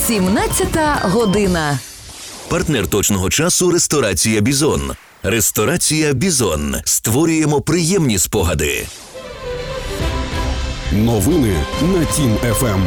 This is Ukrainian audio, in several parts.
17 година. Партнер точного часу – ресторація «Бізон». Ресторація «Бізон». Створюємо приємні спогади. Новини на Тім ФМ.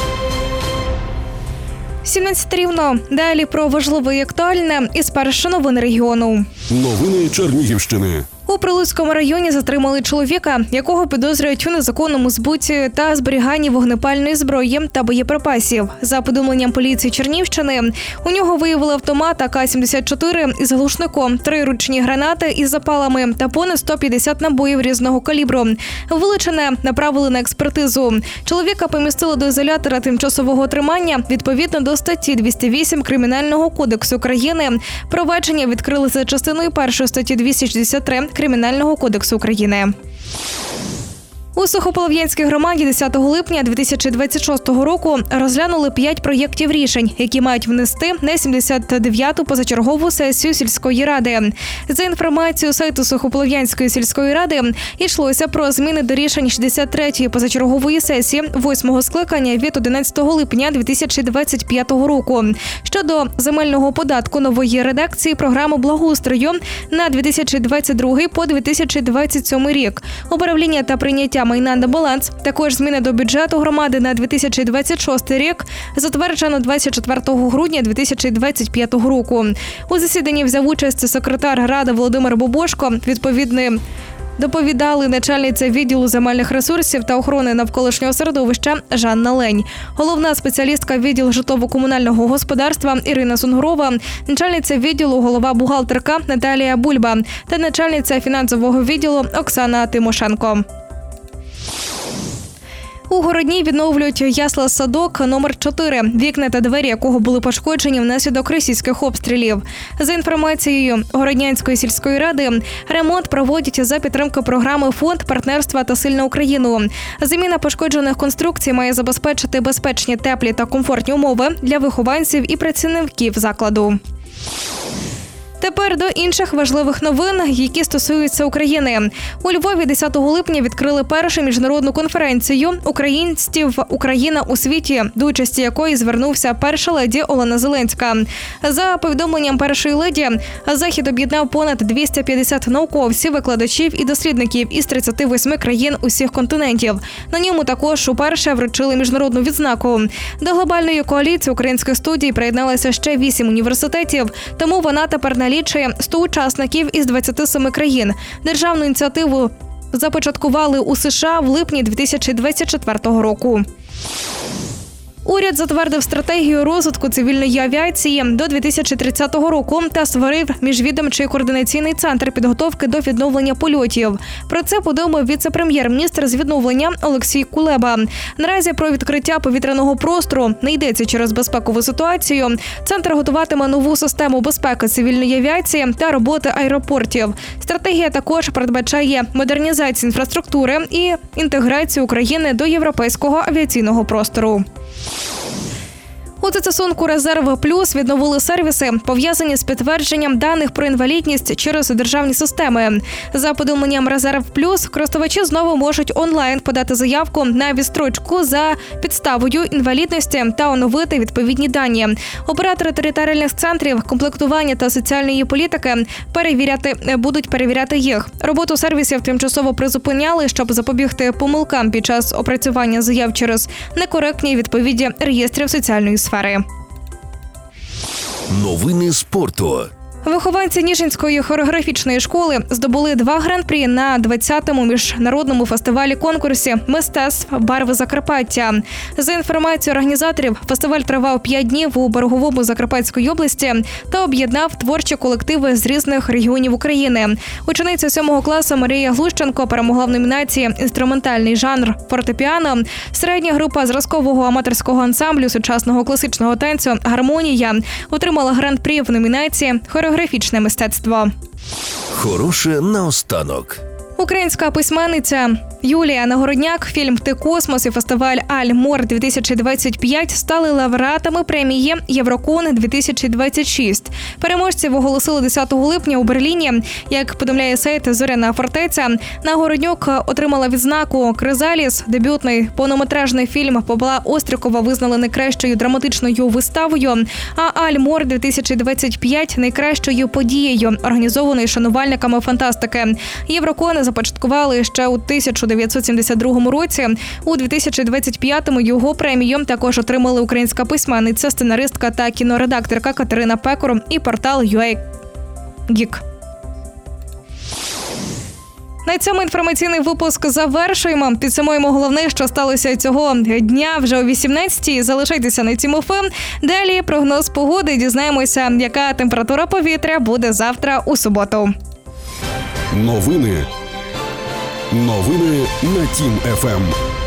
17 рівно. Далі про важливе і актуальне із перших новин регіону. Новини Чернігівщини. У Прилуцькому районі затримали чоловіка, якого підозрюють у незаконному збуті та зберіганні вогнепальної зброї та боєприпасів. За повідомленням поліції Чернігівщини, у нього виявили автомат АК-74 із глушником, 3 ручні гранати із запалами та понад 150 набоїв різного калібру. Вилучене направили на експертизу. Чоловіка помістили до ізолятора тимчасового тримання відповідно до статті 208 Кримінального кодексу України. Провадження відкрили за частиною 1 статті 263 Кримінального кодексу України. У Сухополов'янській громаді 10 липня 2026 року розглянули 5 проєктів рішень, які мають внести на 79-ту позачергову сесію сільської ради. За інформацією сайту Сухополов'янської сільської ради, йшлося про зміни до рішень 63-ї позачергової сесії 8-го скликання від 11 липня 2025 року щодо земельного податку нової редакції програми благоустрою на 2022 по 2027 рік, управління та прийняття майна на баланс, також зміни до бюджету громади на 2026 рік, затверджено 24 грудня 2025 року. У засіданні взяв участь секретар Ради Володимир Бобошко, відповідним доповідали начальниця відділу земельних ресурсів та охорони навколишнього середовища Жанна Лень, головна спеціалістка відділу житлово-комунального господарства Ірина Сунгурова, начальниця відділу голова бухгалтерка Наталія Бульба та начальниця фінансового відділу Оксана Тимошенко. У Городні відновлюють ясла-садок номер 4, вікна та двері якого були пошкоджені внаслідок російських обстрілів. За інформацією Городнянської сільської ради, ремонт проводять за підтримки програми «Фонд партнерства та сильна Україну». Заміна пошкоджених конструкцій має забезпечити безпечні, теплі та комфортні умови для вихованців і працівників закладу. Тепер до інших важливих новин, які стосуються України. У Львові 10 липня відкрили першу міжнародну конференцію «Українців. Україна у світі», до участі якої звернувся перша леді Олена Зеленська. За повідомленням першої леді, захід об'єднав понад 250 науковців, викладачів і дослідників із 38 країн усіх континентів. На ньому також уперше вручили міжнародну відзнаку. До глобальної коаліції українських студій приєдналося ще 8 університетів, тому вона тепер налічує 100 учасників із 27 країн. Державну ініціативу започаткували у США в липні 2024 року. Уряд затвердив стратегію розвитку цивільної авіації до 2030 року та створив міжвідомчий координаційний центр підготовки до відновлення польотів. Про це повідомив віце-прем'єр-міністр з відновлення Олексій Кулеба. Наразі про відкриття повітряного простору не йдеться через безпекову ситуацію. Центр готуватиме нову систему безпеки цивільної авіації та роботи аеропортів. Стратегія також передбачає модернізацію інфраструктури і інтеграцію України до європейського авіаційного простору. У застосунку «Резерв Плюс» відновили сервіси, пов'язані з підтвердженням даних про інвалідність через державні системи. За повідомленням «Резерв Плюс», користувачі знову можуть онлайн подати заявку на відстрочку за підставою інвалідності та оновити відповідні дані. Оператори територіальних центрів комплектування та соціальної політики будуть перевіряти їх. Роботу сервісів тимчасово призупиняли, щоб запобігти помилкам під час опрацювання заяв через некоректні відповіді реєстрів соціальної сфери. Новини спорту. Вихованці Ніжинської хореографічної школи здобули 2 гран-прі на 20-му міжнародному фестивалі-конкурсі «Мистецтв. Барви Закарпаття». За інформацією організаторів, фестиваль тривав 5 днів у Береговому Закарпатської області та об'єднав творчі колективи з різних регіонів України. Учениця 7 класу Марія Глущенко перемогла в номінації «Інструментальний жанр фортепіано». Середня група зразкового аматорського ансамблю сучасного класичного танцю «Гармонія» отримала гран-прі в номінації «Хореографічне мистецтво». Хороше наостанок. Українська письменниця Юлія Нагородняк, фільм «Ти космос» і фестиваль «Альмор-2025» стали лауреатами премії «Єврокон-2026». Переможців оголосили 10 липня у Берліні. Як повідомляє сайт «Зоряна фортеця», Нагородняк отримала відзнаку «Кризаліс». Дебютний повнометражний фільм Павла Острікова визнали найкращою драматичною виставою, а «Альмор-2025» – найкращою подією, організованою шанувальниками фантастики. Єврокон започаткували ще у 1972 році. У 2025-му його премію також отримали українська письменниця, сценаристка та кіноредакторка Катерина Пекор і портал UA Geek. На цьому інформаційний випуск завершуємо. Підсумуємо головне, що сталося цього дня вже о 18-й. Залишайтеся на Тім ФМ. Далі прогноз погоди. Дізнаємося, яка температура повітря буде завтра у суботу. Новини на Тім ФМ.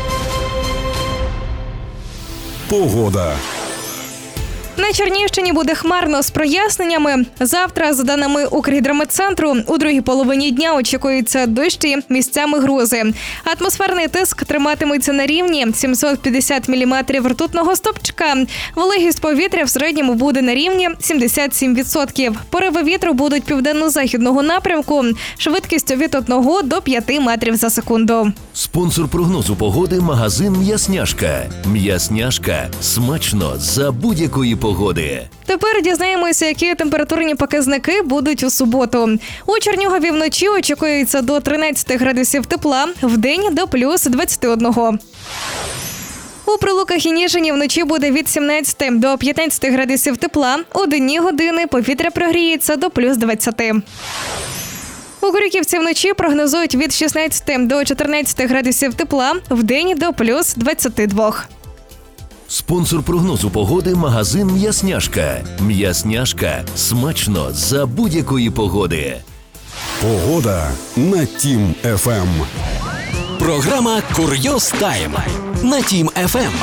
Погода. На Чернігівщині буде хмарно з проясненнями. Завтра, за даними Укргідрометцентру, у другій половині дня очікуються дощі, місцями грози. Атмосферний тиск триматиметься на рівні 750 міліметрів ртутного стовпчика. Вологість повітря в середньому буде на рівні 77%. Пориви вітру будуть південно-західного напрямку, швидкістю від 1 до 5 метрів за секунду. Спонсор прогнозу погоди – магазин «М'ясняшка». «М'ясняшка» – смачно за будь-якої погоди. Тепер дізнаємося, які температурні показники будуть у суботу. У Чернігові вночі очікується до 13 градусів тепла, вдень до плюс 21. У Прилуках і Ніжині вночі буде від 17 до 15 градусів тепла, у денні години повітря прогріється до плюс 20. У Крюківці вночі прогнозують від 16 до 14 градусів тепла, вдень до плюс 22. Спонсор прогнозу погоди – магазин «М'ясняшка». «М'ясняшка» – смачно за будь-якої погоди. Погода на Тім ФМ. Програма «Курйоз Тайм» на Тім ФМ.